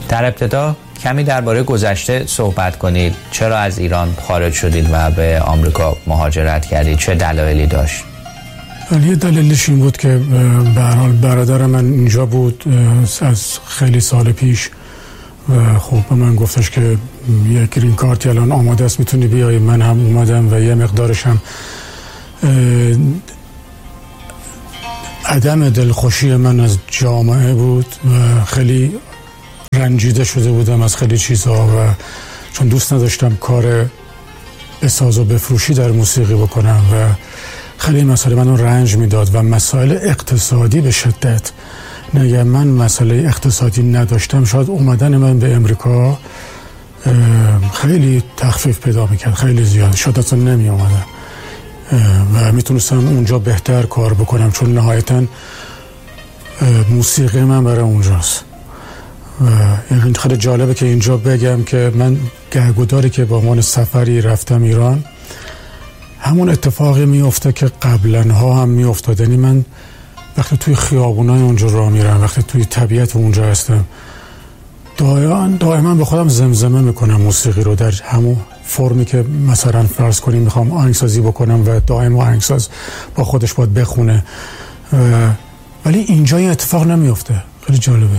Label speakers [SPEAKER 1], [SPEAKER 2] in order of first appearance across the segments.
[SPEAKER 1] در ابتدا کمی درباره گذشته صحبت کنید. چرا از ایران خارج شدید و به آمریکا مهاجرت کردید؟ چه دلایلی داشت؟
[SPEAKER 2] یه دلیلش این بود که به هر حال برادر من اینجا بود از خیلی سال پیش و خب به من گفتش که یه گرین کارتی الان آماده است، میتونی بیایی. من هم اومدم و یه مقدارش هم عدم دلخوشی من از جامعه بود و خیلی رنجیده شده بودم از خیلی چیزها و چون دوست نداشتم کار بساز و بفروشی در موسیقی بکنم و خیلی مسئله منو رنج میداد و مسائل اقتصادی به شدت. نگه من مسئله اقتصادی نداشتم شاید اومدن من به امریکا خیلی تخفیف پیدا میکرد، خیلی زیاد، شاید اصلا نمی اومدم و میتونستم اونجا بهتر کار بکنم چون نهایتا موسیقی من برای اونجاست. و خیلی جالبه که اینجا بگم که من گهگداری که با عنوان سفری رفتم ایران همون اتفاقی میفته که قبلا ها هم میافتاد. یعنی من وقتی توی خیابونای اونجا راه میرم، وقتی توی طبیعت اونجا هستم، دائما به خودم زمزمه میکنم موسیقی رو در همون فرمی که مثلا فرض کنیم میخوام آهنگسازی بکنم و دائما آهنگساز با خودش باید بخونه ولی اینجا این اتفاق نمیفته. خیلی جالبه.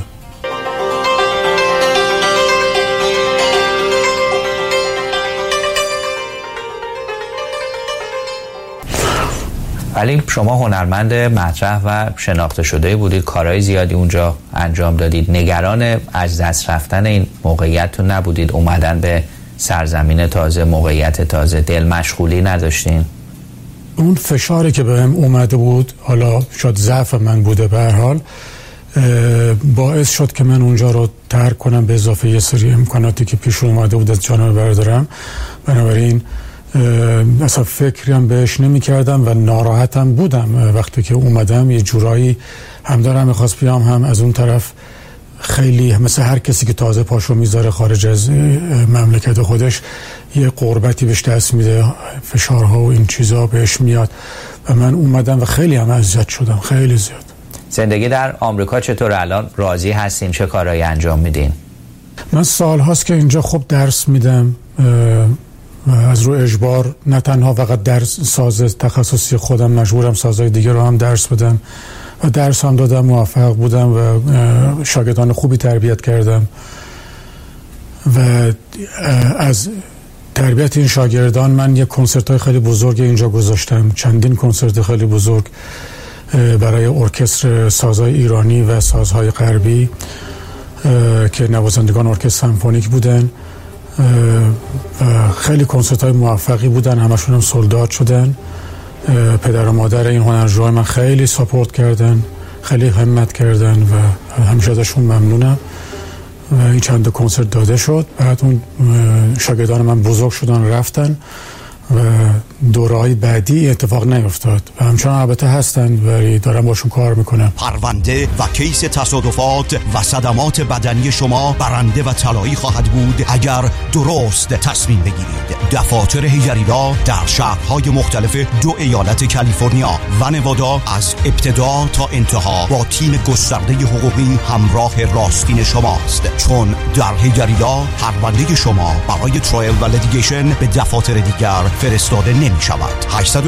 [SPEAKER 1] ولی شما هنرمند مطرح و شناخته شده بودید، کارهای زیادی اونجا انجام دادید. نگران از دست رفتن این موقعیت تو نبودید؟ اومدن به سرزمین تازه، موقعیت تازه، دل مشغولی نداشتین؟
[SPEAKER 2] اون فشاری که بهم اومده بود، حالا شاید ضعف من بوده، به هر حال باعث شد که من اونجا رو ترک کنم به اضافه یه سری امکاناتی که پیش اومده بود از جانب برادرم. بنابراین اصلا فکری هم بهش نمی کردم و ناراحتم بودم وقتی که اومدم. یه جورایی هم دارم میخواست بیام، هم از اون طرف خیلی مثل هر کسی که تازه پاشو میذاره خارج از مملکت خودش یه غربتی بهش دست میده، فشارها و این چیزها بهش میاد و من اومدم و خیلی هم اذیت شدم، خیلی زیاد.
[SPEAKER 1] زندگی در آمریکا چطور الان؟ راضی هستین؟ چه کارهایی انجام میدین؟
[SPEAKER 2] من سال هاست که اینجا خوب درس میدم و از رو اجبار، نه تنها فقط درس ساز تخصصی خودم، مجبورم سازهای دیگه رو هم درس بدم و درس هم دادم، موفق بودم و شاگردان خوبی تربیت کردم و از تربیت این شاگردان من یک کنسرت های خیلی بزرگ اینجا گذاشتم، چندین کنسرت خیلی بزرگ برای ارکستر سازهای ایرانی و سازهای غربی که نوازندگان ارکستر سمفونیک بودن و خیلی کنسرت های موفقی بودن، همشون هم سولدات شدن. پدر و مادر این هنرجوهای من خیلی ساپورت کردن، خیلی همت کردن و همیشه ازشون ممنونم و این چند کنسرت داده شد. بعد اون شاگردان من بزرگ شدن رفتن و دوره‌های بعدی اتفاق نیفتاد و همچنان البته هستن ولی دارم باشون کار میکنم.
[SPEAKER 3] پرونده و کیس تصادفات و صدمات بدنی شما برنده و طلایی خواهد بود اگر درست تصمیم بگیرید. دفاتر هیجریلا در شهرهای مختلف 2 ایالت کالیفرنیا و نوادا از ابتدا تا انتها با تیم گسترده حقوقی همراه راستین شماست، چون در هیجریلا پرونده شما برای ترایل و لیتیگیشن به دفاتر دیگر فرستاده نمی شود.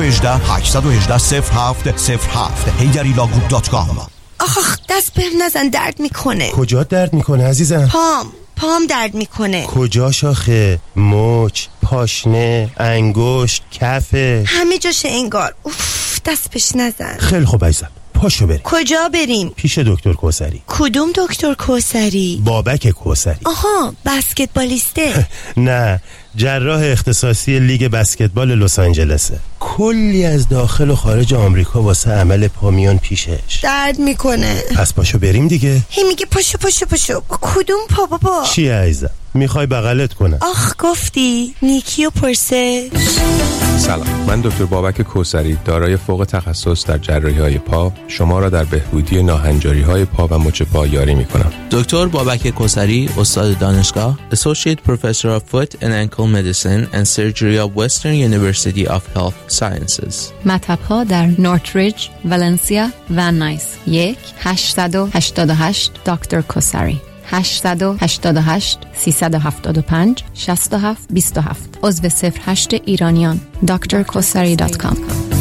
[SPEAKER 3] 818-818-0707 heydarilagroup.com.
[SPEAKER 4] آخ دست بهم نزن، درد میکنه.
[SPEAKER 5] کجا درد میکنه عزیزم؟
[SPEAKER 4] پام درد میکنه.
[SPEAKER 5] کجا شاخه؟ مچ، پاشنه، انگشت، کفه،
[SPEAKER 4] همه جاشه انگار. اوف دست بهش نزن.
[SPEAKER 5] خیلی خوب عزیزم، پاشو بریم.
[SPEAKER 4] کجا بریم؟
[SPEAKER 5] پیش دکتر کوثری.
[SPEAKER 4] کدوم دکتر کوثری؟
[SPEAKER 5] بابک کوثری.
[SPEAKER 4] آها بسکتبالیسته؟
[SPEAKER 5] نه، جراح اختصاصی لیگ بسکتبال لس آنجلسه. کلی از داخل و خارج آمریکا واسه عمل پا میان پیشش.
[SPEAKER 4] درد میکنه.
[SPEAKER 5] پس پاشو بریم دیگه.
[SPEAKER 4] هی میگه پاشو. کدوم پا بابا؟
[SPEAKER 5] چی عزیزم؟ میخوای بغلت کنم؟
[SPEAKER 4] آخ گفتی نیکیو پرسه.
[SPEAKER 6] سلام، من دکتر بابک کوثری دارای فوق تخصص در جراحی‌های پا شما را در بهبودی ناهنجاری‌های پا و مچ پا یاری می‌کنم.
[SPEAKER 7] دکتر بابک کوثری، استاد دانشگاه، Associate Professor of Foot and Ankle Medicine and Surgery of Western University of Health Sciences.
[SPEAKER 8] مطب‌ها در نورتریج، ولنسیا و نایس. 1-888 دکتر کوثری. 888 375 67 27. عضو 08 ایرانیان. drkosari.com.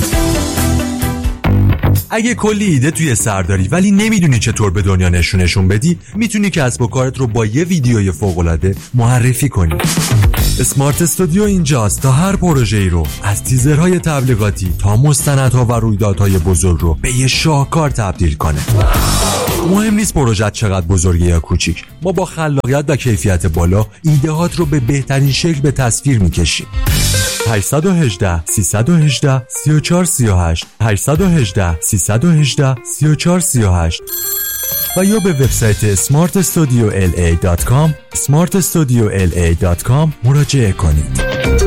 [SPEAKER 9] اگه کلی ایده توی سر داری ولی نمیدونی چطور به دنیا نشونشون بدی، میتونی کسب و کارت رو با یه ویدیوی فوق‌العاده معرفی کنی. اسمارت استودیو اینجاست تا هر پروژه‌ای رو از تیزرهای تبلیغاتی تا مستندها و رویدادهای بزرگ رو به یه شاهکار تبدیل کنه. مهم نیست پروژت چقدر بزرگه یا کوچیک، ما با خلاقیت و کیفیت بالا ایده‌هات رو به بهترین شکل به تصویر میکشیم. 818 318 3438 818 318 3438 و یا به وبسایت smartstudiola.com smartstudiola.com مراجعه کنید.